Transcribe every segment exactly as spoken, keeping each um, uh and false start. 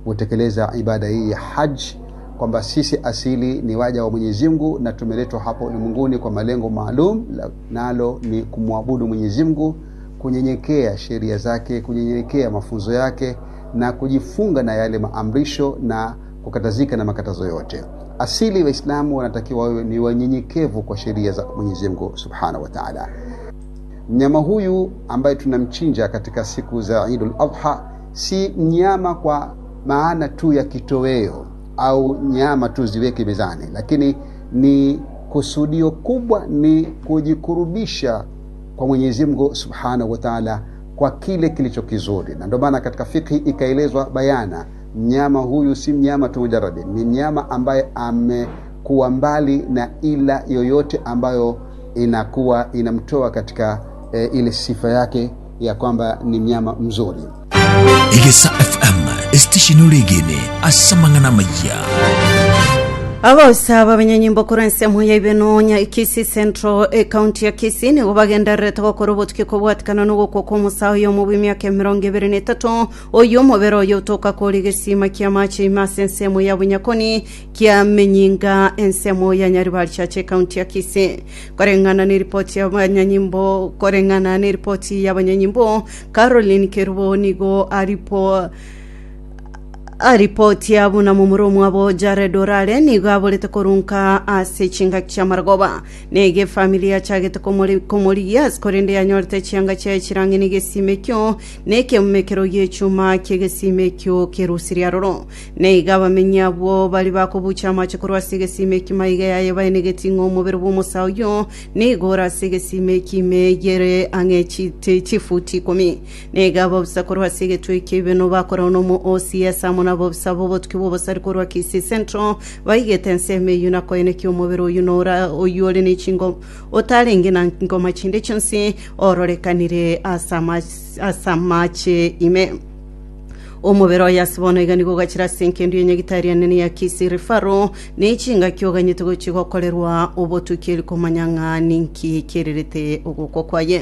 kutekeleza ibada hii ya haji, kwamba sisi asili ni waja wa Mwenyezi Mungu na tumeletwa hapo ulimwenguni kwa malengo maalum, nalo ni kumwabudu Mwenyezi Mungu, kunyenyekea sheria zake, kunyenyekea mafunzo yake na kujifunga na yale maamrisho na kukatazika na makatazo yote. Asili Waislamu wanatakiwa wawe ni wanyenyekevu kwa sheria za Mwenyezi Mungu Subhanahu wa Ta'ala. Mnyama huyu ambaye tunamchinja katika siku za Eidul Adha si mnyama kwa maana tu ya kitoweo au nyama tu ziweke mezani, lakini ni kusudio kubwa ni kujikurubisha kwa Mwenyezi Mungu Subhanahu wa Ta'ala kwa kile kilicho kizuri. Na ndio maana katika fiqh ikaelezwa bayana, mnyama huyu si mnyama tu mujarrad, ni mnyama ambaye amekuwa mbali na ila yoyote ambayo inakuwa inamtoa katika e, ile sifa yake ya kwamba ni mnyama mzuri. Igesa F M station regine asamangana maya. Aba usaba benyanyimbo kurense muya ibenonya Kisii Central e county ya Kisii ni bagenda reta ko korobotke ko bwatkana no ko ko musaho yo mu bimyaka mirongo ibiri n'itatu oyo mubero yo toka ko ligesima kiamache imasense muya bunyakoni kia menyinga ensemo ya Nyaribari chache county ya Kisii. Korengana ni ripoti ya banyanyimbo korengana ni ripoti ya banyanyimbo Caroline Kerubo nigo aripo a ripoti ya buna mumurumu abo Jared Orale ni gabolete korunka ase chinga chamargoba nege familia chagete komori komori yas korende ya nyorte changa cha chirangi nige simekyo neke mmekero yechuma kege simekyo kerusiria roro ne gaba menyabo bali bakobucha mache korwa sige simeki maiga ya ba nege tingo muberbu musauyo ne gora sige simeki megere angechi tifuti komi ne gaba sakorwa sige twike no bakora no mo O C S na bobsabo botkibo basari korwa Kisii Central baigete me yuna koine kyo mobero yunora oyole ne chingo otalengi na ngoma chinde chonsi ororekanire asama asamache ime omubero yasibona iganigo gachira senkendu yenyegitari nene ya Kisii Rifaro ne chinga kyo ganyito chiko kolerwa obotukeli komanyanga ninki kererete ogoko kwaye.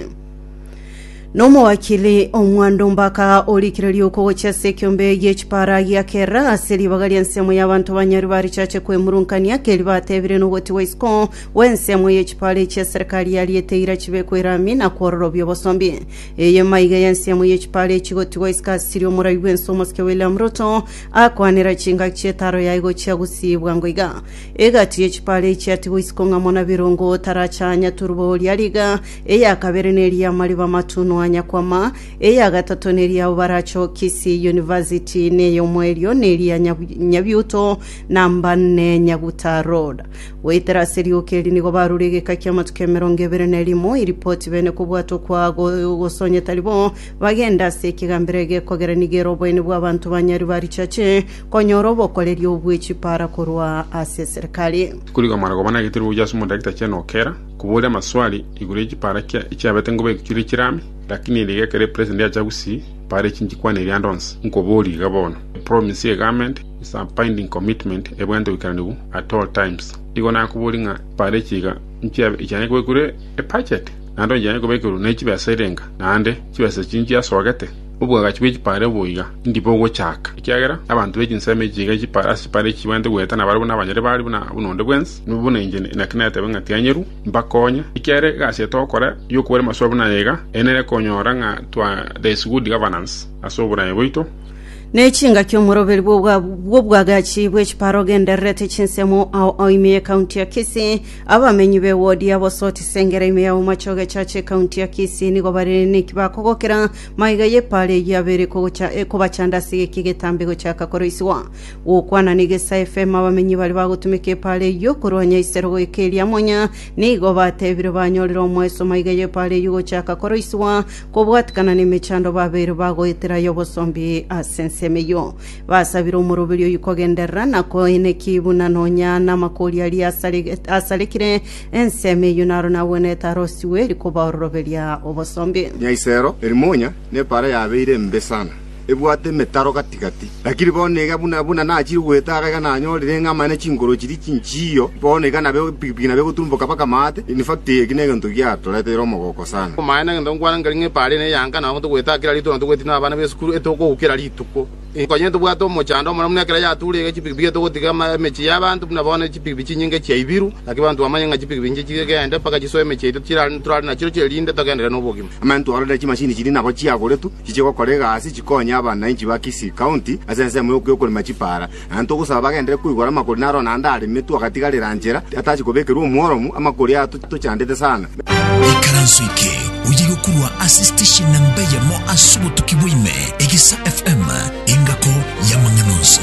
Nomo wakili omwando mbaka olikirali uko chase kyombe yechpara ya kera aseli bagali ensemo y'abantu banyaribari chache kwe murunkani yake libatebire no woti waisko wensemo yechpale cha serikali yali yeteira chibekwera mina kororo byobosombi eye maiga yensemo yechpale chigoti waiska sirio murayiwe ensomos ke William Ruto akwanira chinga chetaro yaigo chagusibwa ngoiga egati yechpale chati waisko ngamona birongo tarachanya turbo lyaliga eye akabereneri ya maliba matuno nyakwama eya gatatoneri ya ubaracho Kisii University ne yomwelio neri ya nyabyuto namba ne Nyaguta Road wetera serio keli nigo barurege kakyama tukemeronge berenelimo iripoti bene kubwato kwa gosonye talibo bagenda sekigambirege kogera nigero bwene bw'abantu banyaribari chache konyorobo kolerio obwechi para korwa ase serikali kuri gamara gobana gitiru yasumo dakita cheno kera kubole maswali igureji para kya icyabete ngo bekiri kirami lakini liga kare president ya Jagusi pare chinji kwa ne yandons nko boli gabona promise ya government is a binding commitment ebwende wikanibu at all times igona kubolinga pare chiga nchya icyane ko kure a budget nando jane ko bekuru ne chiba serenga nande chiba se chinji asogate ubwo gachibiki pare boyiga ndipo go chaka ikyagera abantu bejinseme jiga chipara asipare chibande gweta nabarabo nabanyere bari buna bunonde bwensi nubuna injene nakinate bengati yanyeru mbakonya ikyare gase tokora yokore maswabu na yega enere konyora nga twa this good governance asobura yeboito nechinga kyo muroberi bwo bwagachi bwechparo genderete chinsemo au oime county ya Kisii abamenyi be wodi abo soti sengera ime ya umachoge chache county ya Kisii ni gobare ni kibakogokera maiga ye pale yabere ko cha ko bachanda sige kigetambego chaka koroisiwa wokwana nige S F M abamenyi bali bagutumike pale yo koronya isero ekeli amonya ni gobatebire banyorero mweso maiga ye pale yugo chaka koroisiwa ko bwatkana ni mechando babere bagoyetera yo bosombi asense meyo basabira umurobelyo yukogenderra nako enekibu nanonya namakoli ali asale asalekire enseme yunaro nawone tarosiwe likoba orobelya obosombe nyaisero erimonya ne para yabeire mbesana ebwate metaro katikati lakini bonega buna buna na chiri gwetaga kana nyorire ngamane chingoro chiri chinchiyo bonega nabe pipina be gutumbo kapaka mate in fact ekinege ntugia tolete romo goko sana maana ndo ngwana ngaringe pale ne yanga na ngo gweta kira lito ndo gwetina abana be skuru etoko ukira lituko Konye tubwato mochando mara munakira ya tule chipikipiki to gotika mechi y'abantu nabone chipikipiki nyinge cyayibiru akibantu amanye nga chipikipiki chigenda paka chisoye mechi to chira turali na chiro chelinde togendera no bogima amantu arole chimashini chiri nabo chiagore tu chicheko kolega asi chikonya abana inchi bakisi county asense mu yoko machipara anto gusaba bagendere kuigora makori naro nandari metu akatigalira njera atachi kobekera umworomu amakori atu to chandete sana ikaransuike uyigo kurwa assistation namba ya mo asubo tukibwime Egisa F M ingako ya Manganozi.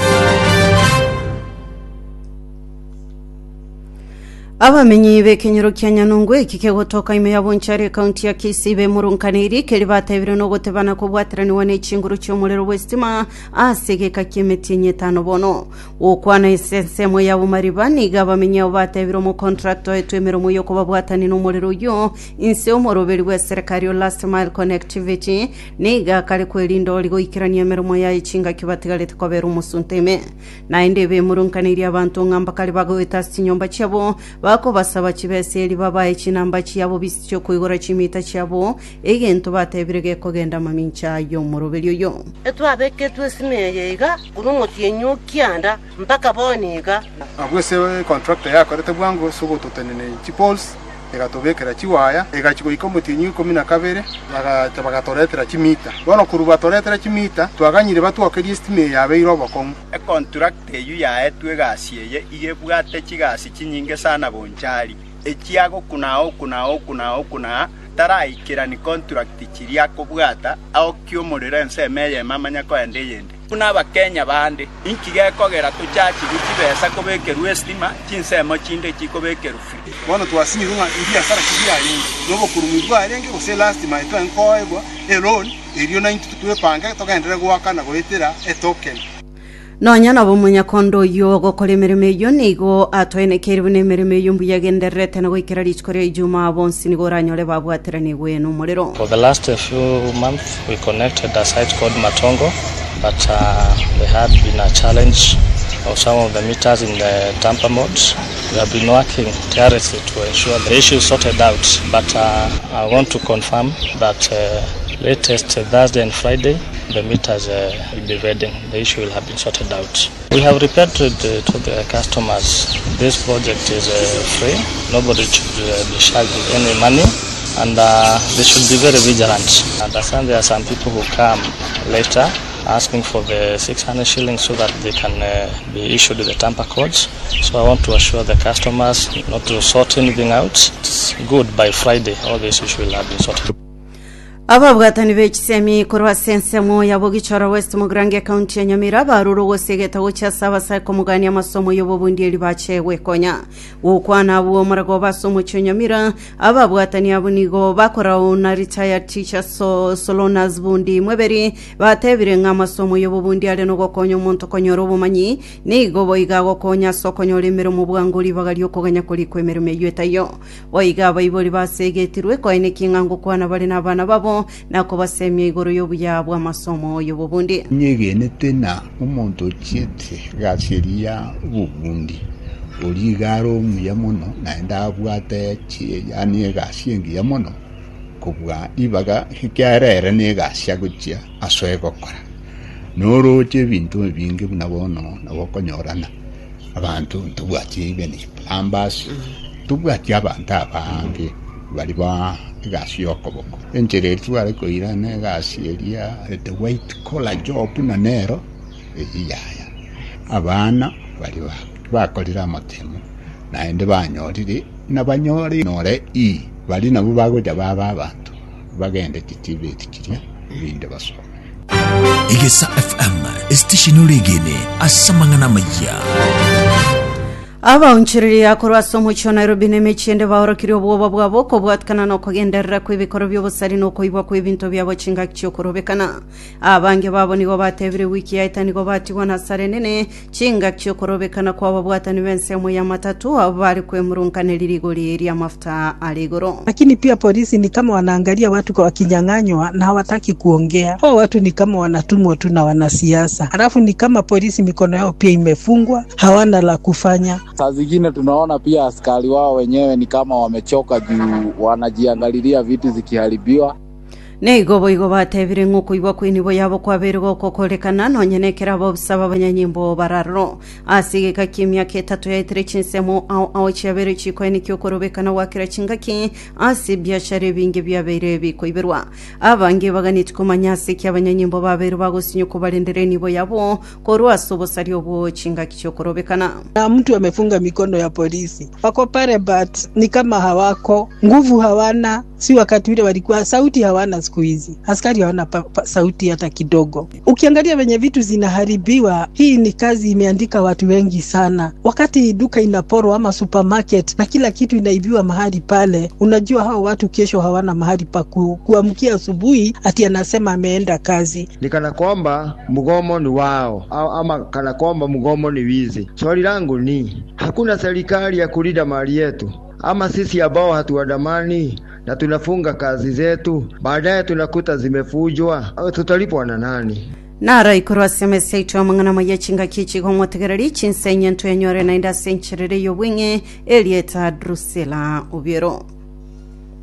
Abamenyi b'Ekenyero kya Nyanungwe kikegotoka ime yabonchare county ya Kisii be murunkaniri keri batebire no gotebana ko bwateraniwa n'ekinguru cy'omulero westima asege kakimetinye tano bono okwana esense mo yabo maribani gabamenyi batebire mu contractor etwemero mu yoko babwatani no mulero yo inse omoroberi we serikali last mile connectivity niga kale kwelindo ligo ikirania meromo ya ichinga kibatigale tukobera umusunteme nainde be murunkaniri abantu ngamba kali bagoita sinyomba cyabo bako basaba kibeseri babaye kinamba cyabo bisicyo kuigora kimita cyabo egento batebirege kogenda mamincha yo murobelyo yo etwabeke twesmeyega urumoti nyukianda mpaka boniga abwese contractor yako rete bwango sugo tutenene chipols egatobekera chiwaya egachiko mutinyi kumi na kabiri bagatoretera kimita bono kuruba toretera kimita twaganyire batwakeri estime yabe irobako e contract eyu ya etwe gasiye igebwate kigasi kinyinge sana bonchari ekiago kunao kunao kunao kuna taraikira ni contract kiria kubwata au kyomorera ensemeye mamanya ko ende yende kuna bakenya bande inkige kogera tuchachi bikibesa kobekeru estima kinsemo kinde kikobekeru free bono twasinyirunga iria sara kibya yindi nobo kurumizwa arenge ose last my to enkoegwa elon erio ninety two panga togendera gwakana goetera e token Nonyana bomunya kondo yo gokole mereme yo nigo atwene keribune mereme yo mbuyagenderete na goikira lichkore ijuma bonsi nigo ranyole babwaterani wenu mulero. For the last few months we connected a site called Matongo, but uh, there had been a challenge of some of the meters in the tamper modes. We have been working tirelessly to ensure the issue is sorted out, but uh, I want to confirm that uh, latest uh, Thursday and Friday the meters uh, will be ready. The issue will have been sorted out. We have repeated uh, to the customers this project is uh, free. Nobody should uh, be charged with any money, and uh, they should be very vigilant. I understand there are some people who come later asking for the six hundred shillings so that they can uh, be issued the tamper codes. So I want to assure the customers not to sort anything out. It's good by Friday all this issue will have been sorted. Ababwatani b'ekisemi kurwa sense mo yabogichora West Mugrange County ya Nyamira baruro gosegeta gocha saba sa komugani amasomo yobobundi eli bachewe konya ukwana abo marago basomo cyonyamira ababwatani abunigo bakora una retired teacher so Solonas bundi mweberi batebire ngamasomo yobobundi ale no gokonyo muntu konyoro bumanyi nigo boiga gokonya sokonyore mero mu bwanguri bagalyo koganya kuri kwemero meyetayo boiga bayibori basegetirwe ko ene kingango kwana bali nabana babo nako basemye igoro yobuyabwa amasomo yobubundi nyegene tena umuntu chete gashiria bubundi oligaro muyamono naenda abwate chi yani gashingi yamono kubwa ibaga hikyarere ne gasya gutya asoye gokora noro che bintu binge bunabono nabokonyorana abantu tubwati beni ambas tubwati abantu abange bali ba gasi yokoboko enjere tuare ko irane gasi eria the white collar job na nero eyaya abana bali ba bakolira amatemo naende banyorire nabanyori nore i bali nabo bagoja baba abantu bagende kitibeti kiria binde baso Egesa F M station regene asamangana maya Aba unchiriri yakorwa somo cyo Nairobi nemechende baorokiri obwo bwabo ko bwatkana no kugenderera kwibikoro by'obusari no kuibwa kwibinto byabo chinga cyo kurobekana abange babo nigo batebire wiki yaita nigo batiwa na sare nene chinga cyo kurobekana kwa babwatani bense mu ya matatu abari kwemurunkanira ligori area mafuta aligoro. Lakini pia polisi ni kama wanaangalia watu kwa kinyang'anywa na hawataki kuongea. Hao watu ni kama wanatumwa tu na wanasiasa. Halafu ni kama polisi mikono yao pia imefungwa, hawana la kufanya. Saa zingine tunaona pia askari wao wenyewe ni kama wamechoka juu wanajiangalilia vitu zikiharibiwa. Neigobo igo batebire nguko igwa kwinibo yabo kwaberego kokolekana nonyenekera bo bisaba abanyanyimbo bararo asigeka kimya ketatu ya itire chinsemo au au chabere chiko ni kyokorobekana wakira chingaki asi biashara binge byabere bikoiberwa abange baganitiko manyasi kyabanyanyimbo babere bagosinyo kubalendere nibo yabo korwa sobo sario bo chingaki chokorobekana. Na mtu amefunga mikono ya polisi wako pale but ni kama hawako nguvu, hawana si wakati ule walikuwa sauti, hawana siku hizi. Askari hawana pa, pa, sauti hata kidogo. Ukiangalia venye vitu zinaharibiwa, hii ni kazi imeandika watu wengi sana. Wakati duka inaporwa ama supermarket na kila kitu inaibiwa mahali pale, unajua hao watu kesho hawana mahali pa ku, kuamkia asubuhi ati anasema ameenda kazi. Ni kana kwamba mgomo ni wao ama kana kwamba mgomo ni wizi. Swali langu ni hakuna serikali ya kulinda mali yetu, ama sisi ambao hatuandamani na tunafunga kazi zetu baadaye tunakuta zimefujwa, tutalipwa na nani? Nara ikurwa semese ito mangana mayachinga kichi kwa mwategarari chinsenye nto ya nyore na inda sencherere yo winge Elieta Drusela Ubiero.